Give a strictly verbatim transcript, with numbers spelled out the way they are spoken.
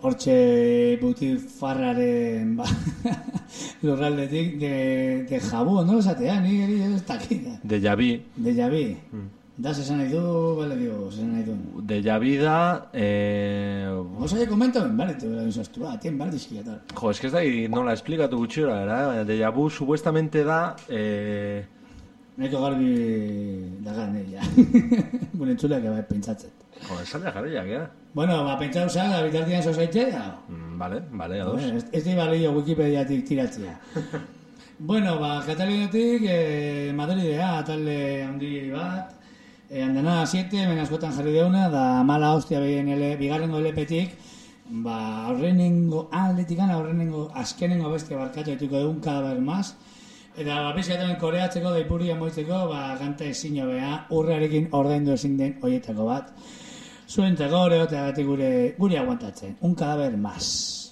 hortxe butifarraren ba, lurraldetik de, de jabu, no? Esatea, ni ez dakit. De Javi. De Javi. Mm. Da, zesan nahi du, bale dio, zesan nahi du. De Javi da... Eh... Osa ya comento, vale, te lo insostru, a tien, vale, sí, tal. Jo, es que ez da, no la explicatu gutxira, ¿verdad? De Javi supuestamente da... Eh... Neko garbi dagan, eh, ja. Gure entzuleak bai pentsatzen. Jo, esan da jarriak, eh? Bueno, ba, pentsau zan, da bitartian zozaitxe, da? Mm, vale, vale, ados. Bueno, ez, ez di balio Wikipediatik tiratzea. Bueno, ba, Kataluniatik, eh, Madridea, talde handi bat, eh, andana siete, menaskotan jarri deuna, da mala hostia behien ele, bigarrengo elepetik, ba, aurrenengo, aldetikan, aurrenengo, azkenengo bestia barkatu etuko egun kadaber maz, eta ba, bizkatamen koreatzeko da ipuria moitzeko, ba, ganta ezin jobea, urrearekin ordaindu ezin den hoietako bat. Zuentzako hori oteagatik gure, gure aguantatzen. Un kadaber maz.